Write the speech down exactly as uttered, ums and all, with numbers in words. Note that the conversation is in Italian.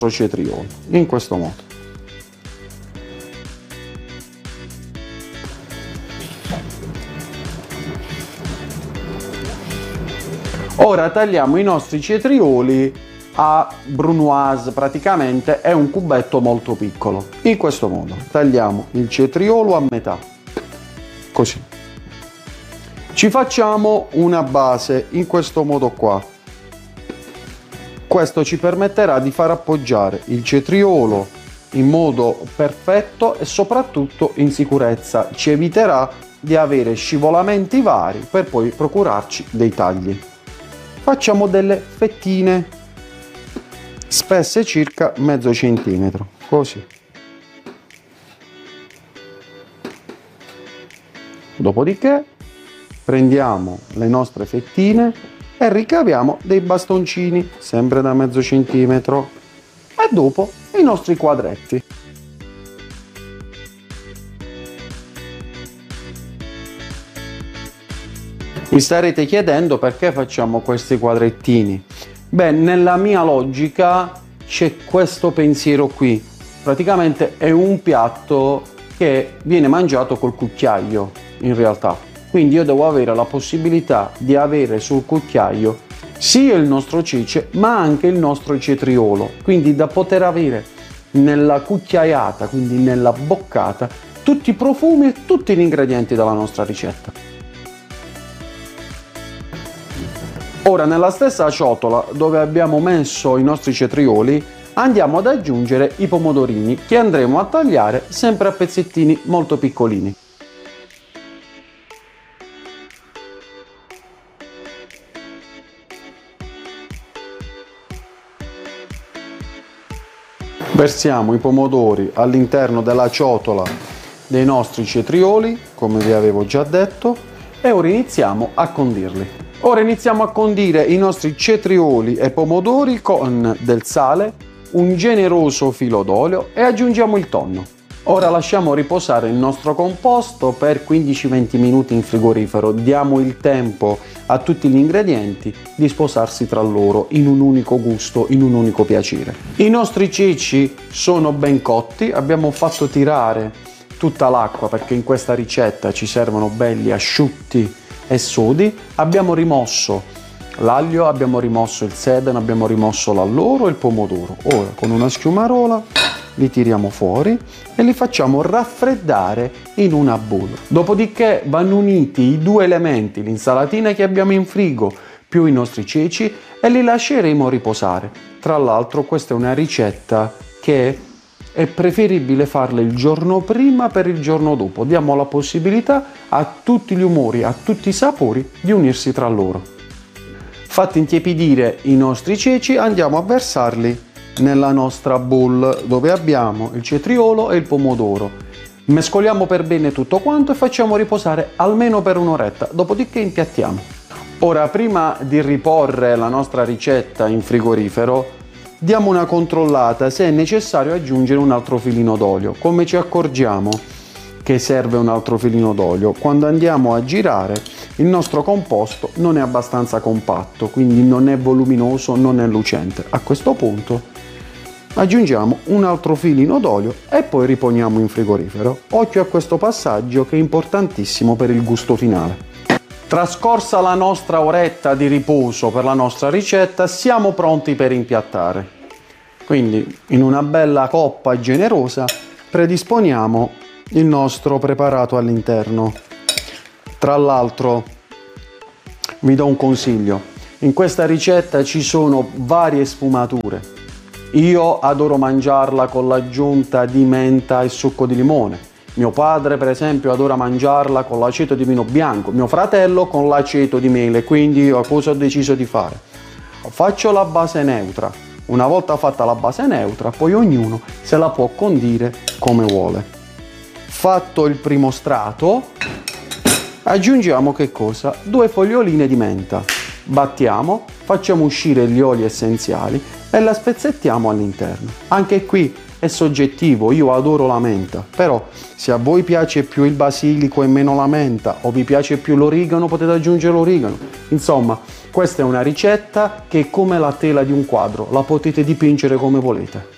cetriolo, in questo modo. Ora tagliamo i nostri cetrioli a brunoise, praticamente è un cubetto molto piccolo. In questo modo tagliamo il cetriolo a metà, così. Ci facciamo una base in questo modo qua. Questo ci permetterà di far appoggiare il cetriolo in modo perfetto e soprattutto in sicurezza. Ci eviterà di avere scivolamenti vari per poi procurarci dei tagli. Facciamo delle fettine spesse circa mezzo centimetro, così. Dopodiché prendiamo le nostre fettine e ricaviamo dei bastoncini, sempre da mezzo centimetro, e dopo i nostri quadretti. Vi starete chiedendo perché facciamo questi quadrettini? Beh, nella mia logica c'è questo pensiero qui. Praticamente è un piatto che viene mangiato col cucchiaio, in realtà. Quindi io devo avere la possibilità di avere sul cucchiaio sia il nostro cece, ma anche il nostro cetriolo. Quindi da poter avere nella cucchiaiata, quindi nella boccata, tutti i profumi e tutti gli ingredienti della nostra ricetta. Ora nella stessa ciotola dove abbiamo messo i nostri cetrioli andiamo ad aggiungere i pomodorini che andremo a tagliare sempre a pezzettini molto piccolini. Versiamo i pomodori all'interno della ciotola dei nostri cetrioli, come vi avevo già detto, e ora iniziamo a condirli. Ora iniziamo a condire i nostri cetrioli e pomodori con del sale, un generoso filo d'olio e aggiungiamo il tonno. Ora lasciamo riposare il nostro composto per quindici venti minuti in frigorifero. Diamo il tempo a tutti gli ingredienti di sposarsi tra loro in un unico gusto, in un unico piacere. I nostri ceci sono ben cotti, abbiamo fatto tirare tutta l'acqua perché in questa ricetta ci servono belli asciutti e sodi. Abbiamo rimosso l'aglio, abbiamo rimosso il sedano, abbiamo rimosso l'alloro e il pomodoro. Ora con una schiumarola li tiriamo fuori e li facciamo raffreddare in una bowl. Dopodiché vanno uniti i due elementi, l'insalatina che abbiamo in frigo più i nostri ceci, e li lasceremo riposare. Tra l'altro questa è una ricetta che è preferibile farle il giorno prima per il giorno dopo. Diamo la possibilità a tutti gli umori, a tutti i sapori di unirsi tra loro. Fatti intiepidire i nostri ceci, andiamo a versarli nella nostra bowl dove abbiamo il cetriolo e il pomodoro. Mescoliamo per bene tutto quanto e facciamo riposare almeno per un'oretta, dopodiché impiattiamo. Ora, prima di riporre la nostra ricetta in frigorifero, diamo una controllata se è necessario aggiungere un altro filino d'olio. Come ci accorgiamo che serve un altro filino d'olio? Quando andiamo a girare il nostro composto non è abbastanza compatto, quindi non è voluminoso, non è lucente. A questo punto aggiungiamo un altro filino d'olio e poi riponiamo in frigorifero. Occhio a questo passaggio che è importantissimo per il gusto finale. Trascorsa la nostra oretta di riposo per la nostra ricetta, siamo pronti per impiattare. Quindi in una bella coppa generosa predisponiamo il nostro preparato all'interno. Tra l'altro vi do un consiglio: in questa ricetta ci sono varie sfumature. Io adoro mangiarla con l'aggiunta di menta e succo di limone. Mio padre, per esempio, adora mangiarla con l'aceto di vino bianco, mio fratello con l'aceto di mele. Quindi io cosa ho deciso di fare? Faccio la base neutra. Una volta fatta la base neutra, poi ognuno se la può condire come vuole. Fatto il primo strato, aggiungiamo che cosa? Due foglioline di menta. Battiamo, facciamo uscire gli oli essenziali e la spezzettiamo all'interno. Anche qui è soggettivo, io adoro la menta, però se a voi piace più il basilico e meno la menta, o vi piace più l'origano, potete aggiungere l'origano. Insomma, questa è una ricetta che è come la tela di un quadro, la potete dipingere come volete.